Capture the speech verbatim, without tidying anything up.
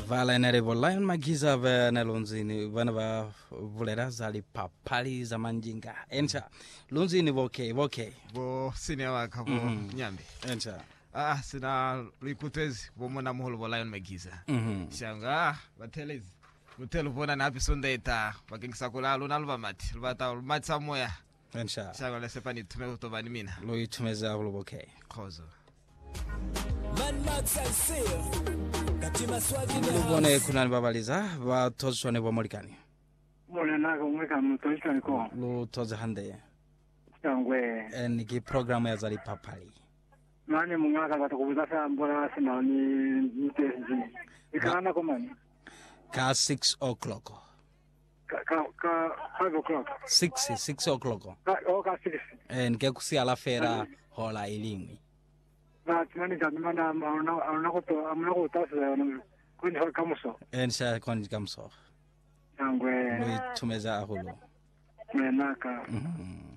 vala nerebo Lion Magiza vana lonzini vana va vulera zali papali za manjinga encha lonzini voke voke bo senior waka bo Mhm. nyambe encha ah sina likutezi bomona muholo bo Lion Magiza mhm shanga bathelezi utelo bona napi sondeta bakengisa kulalo nalva mati lubata mati samoya encha shanga lesepani thume utobani mina lo ithumeza kulo voke khozo Man Max and Seal. Katima Swag in the lubone house. kunani babaliza va tozone bo molikani Mole naga umweka mtoto niko. lo toze hande Yangwe. en ki program ya zali papali Nani mungaka batakubuza sa mbona sina ni mtezi. Ikana komani. ka six o'clock Ka ka ka five o'clock. six six o'clock Ka o ka six. en ke kusia la fera hola ilingwi Na tunani jamana ana ana ko to amna ko tasa kwani ha kamuso. encha kon kamso Yangwe. lo ithumeza kulo Menaka. mhm